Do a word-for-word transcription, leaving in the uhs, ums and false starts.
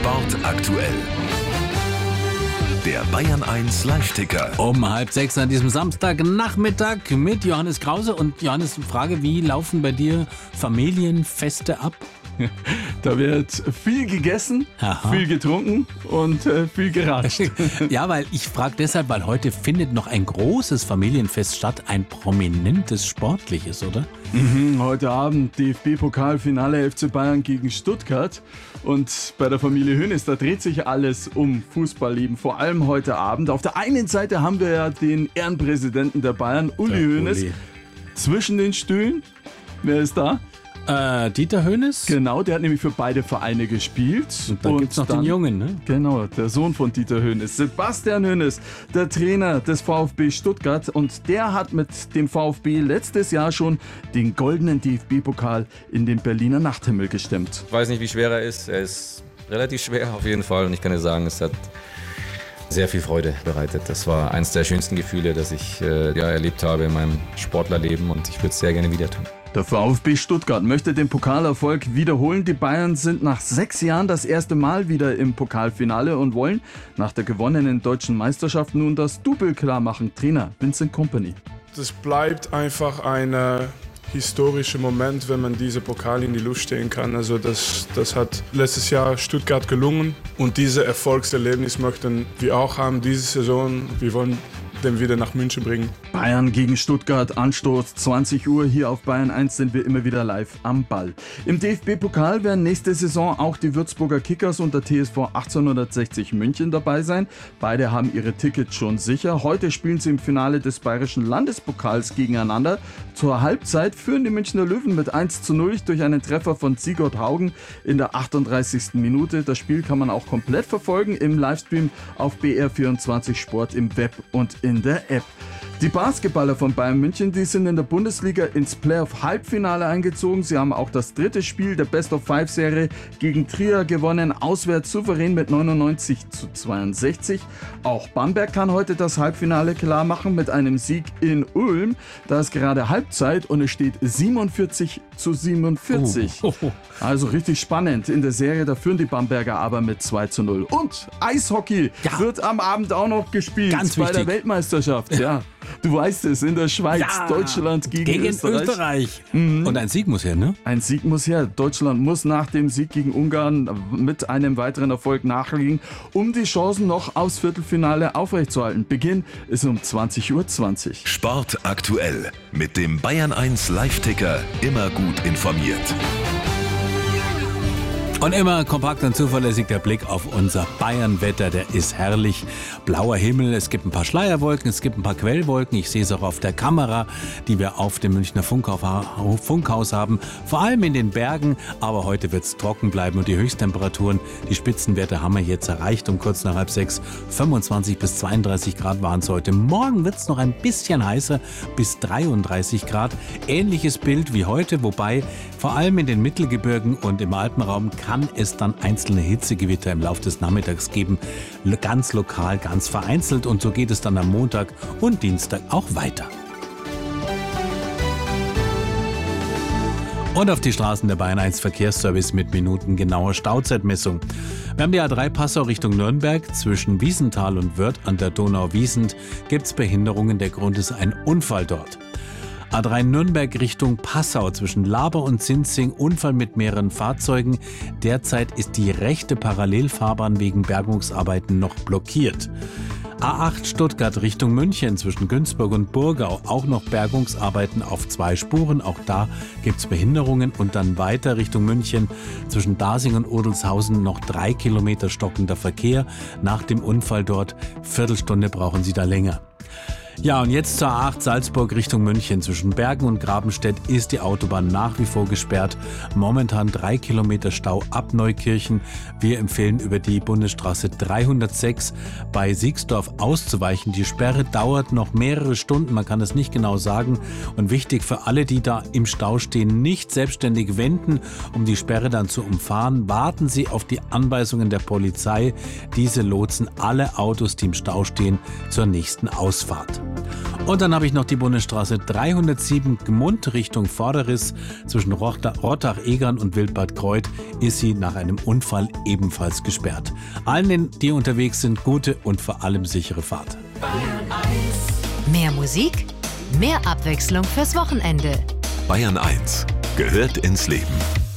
Sport aktuell. Der Bayern eins Live-Ticker. Um halb sechs an diesem Samstagnachmittag mit Johannes Krause. Und Johannes, Frage, wie laufen bei dir Familienfeste ab? Da wird viel gegessen, Aha. viel getrunken und äh, viel geratscht. Ja, weil ich frage deshalb, weil heute findet noch ein großes Familienfest statt, ein prominentes sportliches, oder? Mhm, heute Abend D F B-Pokalfinale F C Bayern gegen Stuttgart. Und bei der Familie Hoeneß, da dreht sich alles um Fußballleben, vor allem heute Abend. Auf der einen Seite haben wir ja den Ehrenpräsidenten der Bayern, Uli Der Hoeneß, Uli. zwischen den Stühlen. Wer ist da? Äh, Dieter Hoeneß? Genau, der hat nämlich für beide Vereine gespielt. Und dann gibt es noch dann, den Jungen, ne? Genau, der Sohn von Dieter Hoeneß, Sebastian Hoeneß, der Trainer des VfB Stuttgart. Und der hat mit dem VfB letztes Jahr schon den goldenen D F B-Pokal in den Berliner Nachthimmel gestemmt. Ich weiß nicht, wie schwer er ist. Er ist relativ schwer auf jeden Fall. Und ich kann dir sagen, es hat sehr viel Freude bereitet. Das war eines der schönsten Gefühle, das ich äh, ja, erlebt habe in meinem Sportlerleben. Und ich würde es sehr gerne wieder tun. Der VfB Stuttgart möchte den Pokalerfolg wiederholen. Die Bayern sind nach sechs Jahren das erste Mal wieder im Pokalfinale und wollen nach der gewonnenen deutschen Meisterschaft nun das Double klar machen. Trainer Vincent Kompany. Das bleibt einfach ein äh, historischer Moment, wenn man diese Pokal in die Luft stehen kann. Also das, das hat letztes Jahr Stuttgart gelungen und dieses Erfolgserlebnis möchten wir auch haben diese Saison. Wir wollen den wieder nach München bringen. Bayern gegen Stuttgart, Anstoß zwanzig Uhr. Hier auf Bayern eins sind wir immer wieder live am Ball. Im D F B-Pokal werden nächste Saison auch die Würzburger Kickers und der T S V achtzehnhundertsechzig München dabei sein. Beide haben ihre Tickets schon sicher. Heute spielen sie im Finale des Bayerischen Landespokals gegeneinander. Zur Halbzeit führen die Münchner Löwen mit eins zu null durch einen Treffer von Sigurd Haugen in der achtunddreißigsten Minute. Das Spiel kann man auch komplett verfolgen im Livestream auf B R vierundzwanzig Sport im Web und in der App. Die Basketballer von Bayern München, die sind in der Bundesliga ins Playoff-Halbfinale eingezogen. Sie haben auch das dritte Spiel der Best-of-Five-Serie gegen Trier gewonnen, auswärts souverän mit neunundneunzig zu zweiundsechzig. Auch Bamberg kann heute das Halbfinale klar machen mit einem Sieg in Ulm. Da ist gerade Halbzeit und es steht siebenundvierzig zu siebenundvierzig. Oh, oh, oh. Also richtig spannend in der Serie, da führen die Bamberger aber mit zwei zu null. Und Eishockey Ja. wird am Abend auch noch gespielt Ganz bei wichtig. der Weltmeisterschaft. Ja, du weißt es, in der Schweiz, Ja. Deutschland gegen, Gegen Österreich. Österreich. Und ein Sieg muss her, ne? Ein Sieg muss her. Deutschland muss nach dem Sieg gegen Ungarn mit einem weiteren Erfolg nachlegen, um die Chancen noch aufs Viertelfinale aufrechtzuerhalten. Beginn ist um zwanzig Uhr zwanzig. Sport aktuell. Mit dem Bayern eins Live-Ticker immer gut informiert. Und immer kompakt und zuverlässig der Blick auf unser Bayern-Wetter, der ist herrlich. Blauer Himmel, es gibt ein paar Schleierwolken, es gibt ein paar Quellwolken. Ich sehe es auch auf der Kamera, die wir auf dem Münchner Funkhaus haben. Vor allem in den Bergen, aber heute wird es trocken bleiben und die Höchsttemperaturen, die Spitzenwerte haben wir jetzt erreicht um kurz nach halb sechs. fünfundzwanzig bis zweiunddreißig Grad waren es heute. Morgen wird es noch ein bisschen heißer, bis dreiunddreißig Grad. Ähnliches Bild wie heute, wobei vor allem in den Mittelgebirgen und im Alpenraum kann es dann einzelne Hitzegewitter im Laufe des Nachmittags geben. Ganz lokal, ganz vereinzelt. Und so geht es dann am Montag und Dienstag auch weiter. Und auf die Straßen der Bayern eins Verkehrsservice mit minutengenauer Stauzeitmessung. Wir haben die A drei Passau Richtung Nürnberg. Zwischen Wiesenthal und Wörth an der Donau-Wiesent gibt es Behinderungen. Der Grund ist ein Unfall dort. A drei Nürnberg Richtung Passau zwischen Laber und Sinzing, Unfall mit mehreren Fahrzeugen. Derzeit ist die rechte Parallelfahrbahn wegen Bergungsarbeiten noch blockiert. A acht Stuttgart Richtung München zwischen Günzburg und Burgau, auch noch Bergungsarbeiten auf zwei Spuren. Auch da gibt es Behinderungen. Und dann weiter Richtung München zwischen Dasing und Odelshausen noch drei Kilometer stockender Verkehr. Nach dem Unfall dort, Viertelstunde brauchen Sie da länger. Ja, und jetzt zur A acht Salzburg Richtung München. Zwischen Bergen und Grabenstedt ist die Autobahn nach wie vor gesperrt. Momentan drei Kilometer Stau ab Neukirchen. Wir empfehlen über die Bundesstraße dreihundertsechs bei Siegsdorf auszuweichen. Die Sperre dauert noch mehrere Stunden, man kann es nicht genau sagen. Und wichtig für alle, die da im Stau stehen, nicht selbstständig wenden, um die Sperre dann zu umfahren. Warten Sie auf die Anweisungen der Polizei. Diese lotsen alle Autos, die im Stau stehen, zur nächsten Ausfahrt. Und dann habe ich noch die Bundesstraße dreihundertsieben Gmund Richtung Vorderriss. Zwischen Rottach-Egern und Wildbad Kreuth ist sie nach einem Unfall ebenfalls gesperrt. Allen, die unterwegs sind, gute und vor allem sichere Fahrt. Mehr Musik, mehr Abwechslung fürs Wochenende. Bayern eins gehört ins Leben.